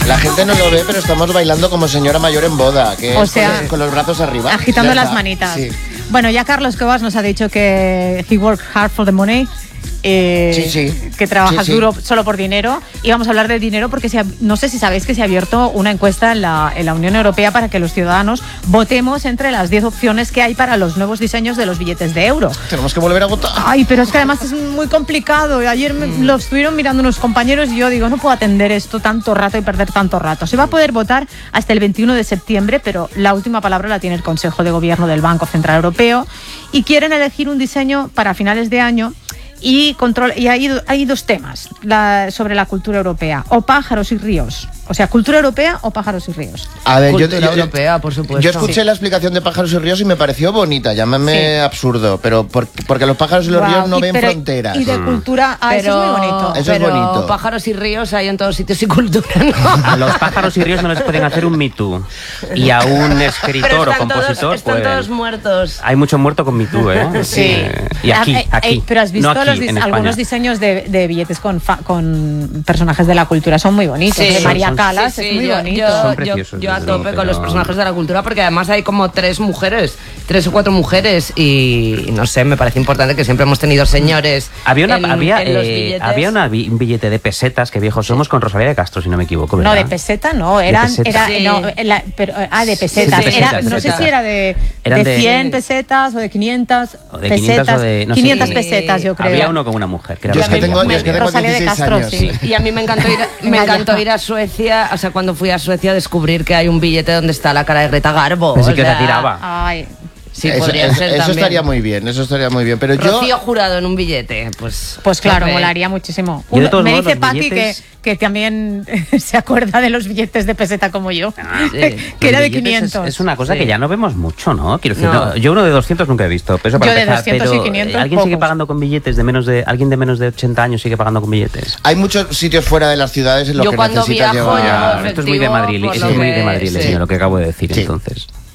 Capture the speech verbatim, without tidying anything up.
La gente no lo ve, pero estamos bailando como señora mayor en boda, que O es sea, con, los, con los brazos arriba. Agitando Ya las está. manitas. Sí. Bueno, ya Carlos Cuevas nos ha dicho que he worked hard for the money. Eh, Sí, sí. Que trabajas Sí, sí. duro solo por dinero. Y vamos a hablar de dinero porque se ha- no sé si sabéis que se ha abierto una encuesta en la, en la Unión Europea para que los ciudadanos votemos entre las diez opciones que hay para los nuevos diseños de los billetes de euro. Tenemos que volver a votar. Ay, pero es que además es muy complicado. Ayer me, lo estuvieron mirando unos compañeros y yo digo, no puedo atender esto tanto rato y perder tanto rato. Se va a poder votar hasta el veintiuno de septiembre, pero la última palabra la tiene el Consejo de Gobierno del Banco Central Europeo y quieren elegir un diseño para finales de año. Y, control, y hay, hay dos temas la, sobre la cultura europea, o pájaros y ríos. O sea, cultura europea o pájaros y ríos. A ver, yo, Cultura yo- europea, por supuesto. yo escuché Sí. la explicación de pájaros y ríos y me pareció bonita, llámame Sí. absurdo, pero por- porque los pájaros y los Guau, ríos no y- ven pero- fronteras. Y de cultura, ah, eso es muy bonito. Eso es pero bonito. pájaros y ríos hay en todos sitios y cultura, ¿no? A los pájaros y ríos no les pueden hacer un Me Too. Y a un escritor Pero o están todos, compositor, están pues. todos muertos. Hay mucho muerto con Me Too, ¿eh? Sí. Eh, Y aquí, Ah, eh, aquí. eh, pero has visto no aquí, los dis- en algunos España. diseños de, de billetes con, fa- con personajes de la cultura, son muy bonitos. Sí, de son- María son- Calas, Sí, sí, es muy yo, bonito. yo- Son yo- preciosos, yo a desde tope luego, con los pero- personajes de la cultura porque además hay como tres mujeres, tres o cuatro mujeres y no sé, me parece importante que siempre hemos tenido señores Había, una, en, había, en los eh, billetes. había una bi- un billete de pesetas que viejos somos con Rosalía de Castro, si no me equivoco, ¿verdad? No, de peseta no, eran, peseta. era, Sí. no, la- pero, ah, de pesetas. Sí, sí, Era- pesetas, no sé pesetas. si era de, Eran de de- cien pesetas o de quinientas O de quinientas pesetas. o de- no sé. quinientas Sí. pesetas, yo creo. Había uno con una mujer. Que era Yo es que Rosalía. tengo, yo es que tengo Rosalía de dieciséis Castro, años. sí. Y a mí me encantó ir, me Venga, encantó ya. ir a Suecia, o sea, cuando fui a Suecia descubrir que hay un billete donde está la cara de Greta Garbo. Pensé o que sea, la tiraba. Ay, Sí, eso podría eso- ser eso también. estaría muy bien, eso estaría muy bien. Pero yo, Rocío Jurado en un billete, pues... pues claro, tope. molaría muchísimo. Yo de Uno- todos me modos, dice los Paqui billetes- que, que también se acuerda de los billetes de peseta como yo, Ah, sí. que era de Los billetes quinientos. Es, es una cosa Sí. que ya no vemos mucho, ¿no? Quiero decir, No. no, yo uno de doscientos nunca he visto. Eso para Yo de empezar, doscientos y pero, quinientos eh, ¿alguien sigue pocos. pagando con billetes de menos de... ¿Alguien de menos de ochenta años sigue pagando con billetes? hay muchos sitios fuera de las ciudades en los Yo que cuando necesitas viajo, llevar. yo- Ah, esto es muy de efectivo, madrile- por esto lo es muy de que- madrileño, sí. lo que acabo de decir, Sí. entonces.